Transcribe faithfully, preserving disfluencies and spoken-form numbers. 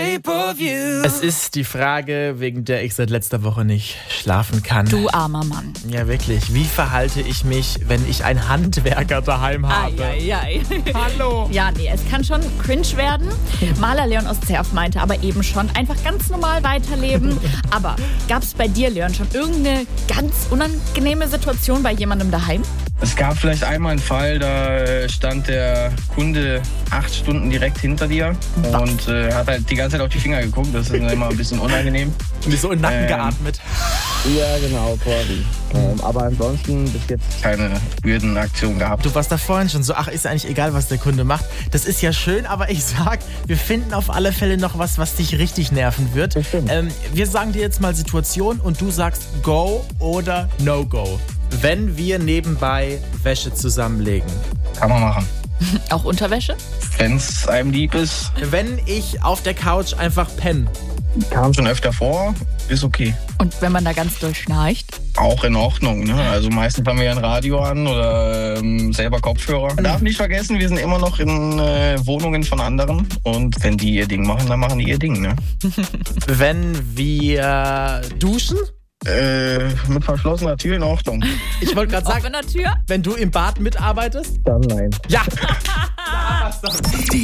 Pay-Per-View. Es ist die Frage, wegen der ich seit letzter Woche nicht schlafen kann. Du armer Mann. Ja, wirklich. Wie verhalte ich mich, wenn ich einen Handwerker daheim habe? Ai, ai, ai. Hallo. Ja, nee, es kann schon cringe werden. Maler Leon aus Zerf meinte aber eben schon, einfach ganz normal weiterleben. Aber gab es bei dir, Leon, schon irgendeine ganz unangenehme Situation bei jemandem daheim? Es gab vielleicht einmal einen Fall, da stand der Kunde acht Stunden direkt hinter dir und äh, hat halt die ganze Zeit auf die Finger geguckt. Das ist dann immer ein bisschen unangenehm. Mir so in den Nacken Ähm, geatmet. Ja, genau, quasi. Ähm, aber ansonsten bis jetzt keine weirden Aktionen gehabt. Du warst da vorhin schon so, ach, ist eigentlich egal, was der Kunde macht. Das ist ja schön, aber ich sag, wir finden auf alle Fälle noch was, was dich richtig nerven wird. Das stimmt. Ähm, wir sagen dir jetzt mal Situation und du sagst Go oder No Go. Wenn wir nebenbei Wäsche zusammenlegen. Kann man machen. Auch Unterwäsche? Wenn es einem lieb ist, Wenn ich auf der Couch einfach penne. kam schon öfter vor, ist okay. Und wenn man da ganz doll schnarcht? Auch in Ordnung, ne? Also meistens haben wir ja ein Radio an oder ähm, selber Kopfhörer. Man darf nicht vergessen, wir sind immer noch in äh, Wohnungen von anderen. Und wenn die ihr Ding machen, dann machen die ihr Ding, ne? Wenn wir duschen. Äh, mit verschlossener Tür in Ordnung. Ich wollte gerade Auch sagen, in der Tür? wenn du im Bad mitarbeitest. Dann nein. Ja. Ja, was doch.